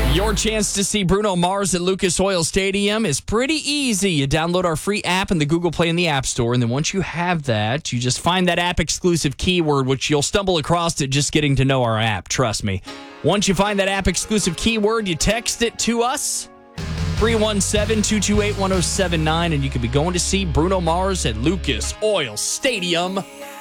Your chance to see Bruno Mars at Lucas Oil Stadium is pretty easy. You download our free app in the Google Play and the App Store, and then once you have that, you just find that app-exclusive keyword, which you'll stumble across it just getting to know our app, trust me. Once you find that app-exclusive keyword, you text it to us, 317-228-1079, and you could be going to see Bruno Mars at Lucas Oil Stadium